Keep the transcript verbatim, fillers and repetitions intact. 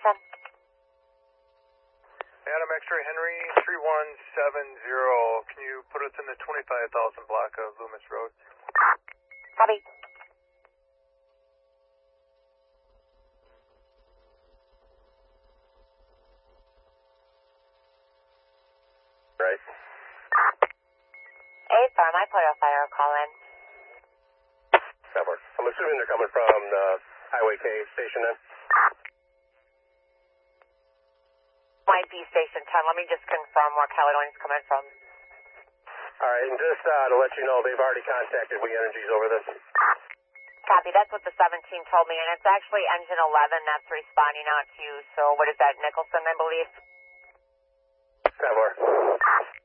from? Adam X-ray Henry three one seven zero. Can you put us in the twenty-five thousand block of Loomis Road? Copy. Right. Eight farm, I put a fire call in. That works. I'm assuming they're coming from the Highway K station then? Might be station ten. Let me just confirm where Caledonia's coming from. All right, and just uh, to let you know, they've already contacted We Energies over this. Copy. That's what the seventeen told me, and it's actually engine eleven that's responding out to you. So what is that, Nicholson, I believe? That works.